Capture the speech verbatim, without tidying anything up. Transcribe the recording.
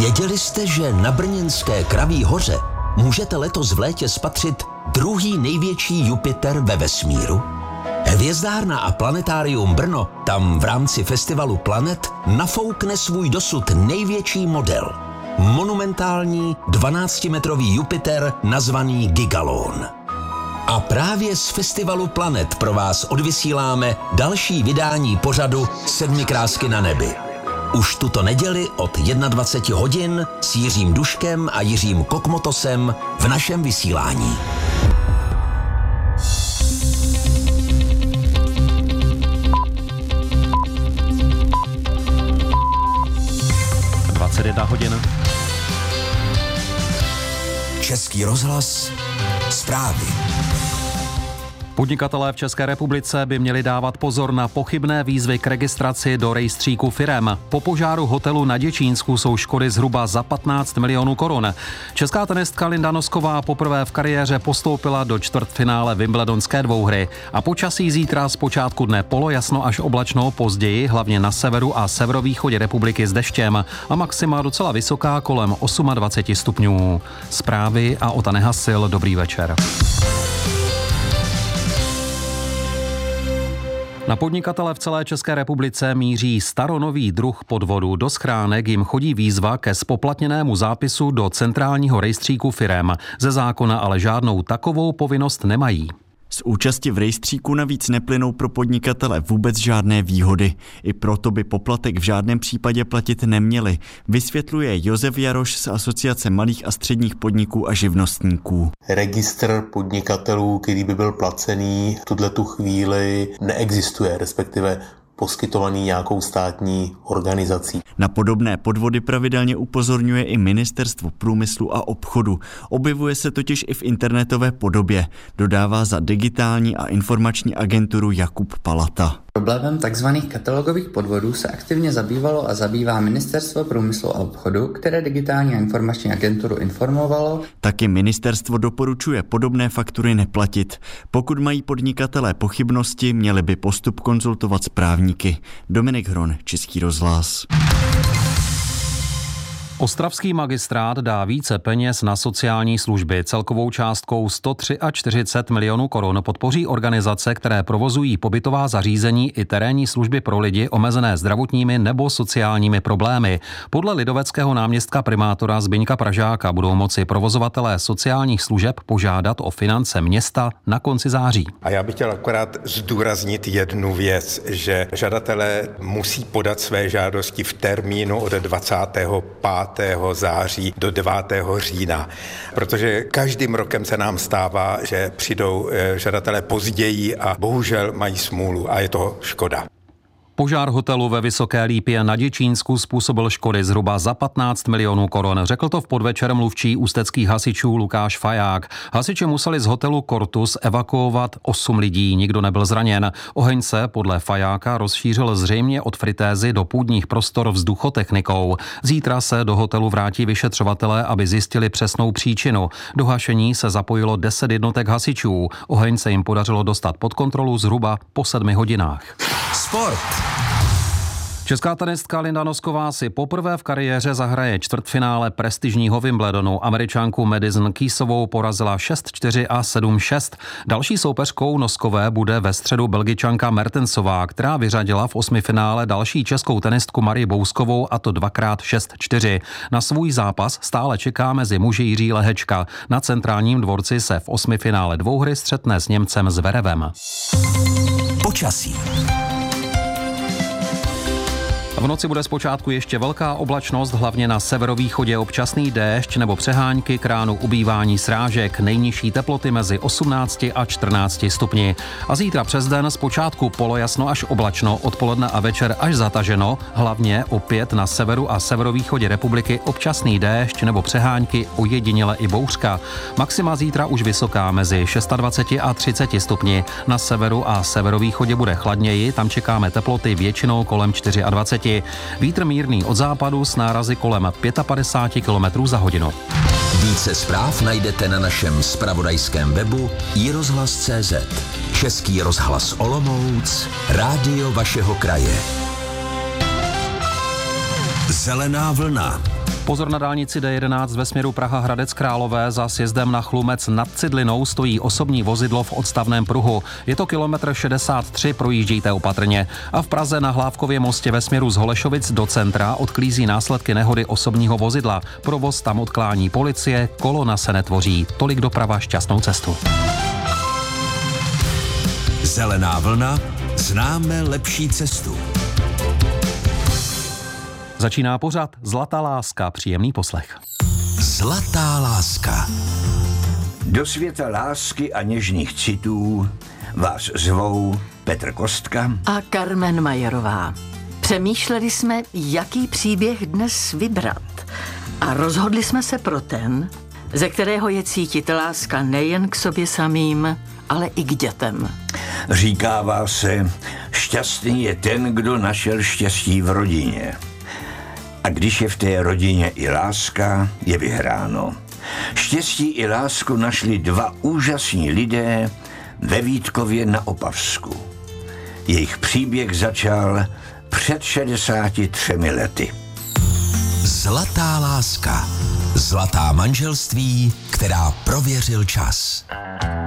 Věděli jste, že na brněnské Kraví hoře můžete letos v létě spatřit druhý největší Jupiter ve vesmíru? Hvězdárna a planetárium Brno tam v rámci festivalu Planet nafoukne svůj dosud největší model. Monumentální dvanáctimetrový Jupiter nazvaný Gigalon. A právě z festivalu Planet pro vás odvysíláme další vydání pořadu Sedmi krásky na nebi. Už tuto neděli od dvacet jedna hodin s Jiřím Duškem a Jiřím Kokmotosem v našem vysílání. dvacet jedna hodin. Český rozhlas, zprávy. Podnikatelé v České republice by měli dávat pozor na pochybné výzvy k registraci do rejstříku firem. Po požáru hotelu na Děčínsku jsou škody zhruba za patnáct milionů korun. Česká tenistka Linda Nosková poprvé v kariéře postoupila do čtvrtfinále wimbledonské dvouhry. A počasí zítra z počátku dne polojasno až oblačno, později hlavně na severu a severovýchodě republiky s deštěm a maxima docela vysoká kolem dvacet osm stupňů. Zprávy a Ota Nehasil, dobrý večer. Na podnikatele v celé České republice míří staronový druh podvodu. Do schránek jim chodí výzva ke spoplatněnému zápisu do centrálního rejstříku firem. Ze zákona ale žádnou takovou povinnost nemají. Z účasti v rejstříku navíc neplynou pro podnikatele vůbec žádné výhody. I proto by poplatek v žádném případě platit neměli, vysvětluje Josef Jaroš z Asociace malých a středních podniků a živnostníků. Registr podnikatelů, který by byl placený, v tuhletu chvíli neexistuje, respektive poskytovaný nějakou státní organizací. Na podobné podvody pravidelně upozorňuje i Ministerstvo průmyslu a obchodu. Objevuje se totiž i v internetové podobě, dodává za digitální a informační agenturu Jakub Palata. Problémem tzv. Katalogových podvodů se aktivně zabývalo a zabývá Ministerstvo průmyslu a obchodu, které digitální a informační agenturu informovalo. Taky ministerstvo doporučuje podobné faktury neplatit. Pokud mají podnikatelé pochybnosti, měli by postup konzultovat s právníky. Dominik Hron, Český rozhlas. Ostravský magistrát dá více peněz na sociální služby. Celkovou částkou sto čtyřicet tři milionů korun podpoří organizace, které provozují pobytová zařízení i terénní služby pro lidi omezené zdravotními nebo sociálními problémy. Podle lidoveckého náměstka primátora Zbyňka Pražáka budou moci provozovatelé sociálních služeb požádat o finance města na konci září. A já bych chtěl akorát zdůraznit jednu věc, že žadatelé musí podat své žádosti v termínu od dvacátého pátého září do devátého října, protože každým rokem se nám stává, že přijdou žadatelé později a bohužel mají smůlu a je to škoda. Požár hotelu ve Vysoké Lípě na Děčínsku způsobil škody zhruba za patnáct milionů korun. Řekl to v podvečer mluvčí ústeckých hasičů Lukáš Faják. Hasiči museli z hotelu Cortus evakuovat osm lidí, nikdo nebyl zraněn. Oheň se podle Fajáka rozšířil zřejmě od fritézy do půdních prostor vzduchotechnikou. Zítra se do hotelu vrátí vyšetřovatelé, aby zjistili přesnou příčinu. Do hašení se zapojilo deset jednotek hasičů. Oheň se jim podařilo dostat pod kontrolu zhruba po sedmi hodinách. Sport. Česká tenistka Linda Nosková si poprvé v kariéře zahraje čtvrtfinále prestižního Wimbledonu. Američanku Madison Keysovou porazila šest čtyři a sedm šest. Další soupeřkou Noskové bude ve středu Belgičanka Mertensová, která vyřadila v osmifinále další českou tenistku Marii Bouskovou, a to dvakrát šest čtyři. Na svůj zápas stále čeká mezi muži Jiří Lehečka. Na centrálním dvorci se v osmifinále dvouhry střetne s Němcem Zverevem. Počasí. V noci bude zpočátku ještě velká oblačnost, hlavně na severovýchodě občasný déšť nebo přehánky, k ránu ubývání srážek, nejnižší teploty mezi osmnácti a čtrnácti stupni. A zítra přes den zpočátku polojasno až oblačno, odpoledne a večer až zataženo, hlavně opět na severu a severovýchodě republiky občasný déšť nebo přehánky, ojediněle i bouřka. Maxima zítra už vysoká mezi dvaceti šesti a třiceti stupni. Na severu a severovýchodě bude chladněji, tam čekáme teploty většinou kolem dvaceti čtyři. Vítr mírný od západu s nárazy kolem padesát pět kilometrů za hodinu. Více zpráv najdete na našem zpravodajském webu i rozhlas tečka cé zet. Český rozhlas Olomouc, rádio vašeho kraje. Zelená vlna. Pozor na dálnici D jedenáct ve směru Praha Hradec Králové, za sjezdem na Chlumec nad Cidlinou stojí osobní vozidlo v odstavném pruhu. Je to kilometr šedesát tři, projíždějte opatrně. A v Praze na Hlávkově mostě ve směru z Holešovic do centra odklízí následky nehody osobního vozidla. Provoz tam odklání policie, kolona se netvoří. Tolik doprava, šťastnou cestu. Zelená vlna, známe lepší cestu. Začíná pořad Zlatá láska, příjemný poslech. Zlatá láska. Do světa lásky a něžných citů vás zvou Petr Kostka a Carmen Majerová. Přemýšleli jsme, jaký příběh dnes vybrat. A rozhodli jsme se pro ten, ze kterého je cítit láska nejen k sobě samým, ale i k dětem. Říkává se, šťastný je ten, kdo našel štěstí v rodině. A když je v té rodině i láska, je vyhráno. Štěstí i lásku našli dva úžasní lidé ve Vítkově na Opavsku. Jejich příběh začal před šedesáti třemi lety. Zlatá láska. Zlatá manželství, která prověřil čas.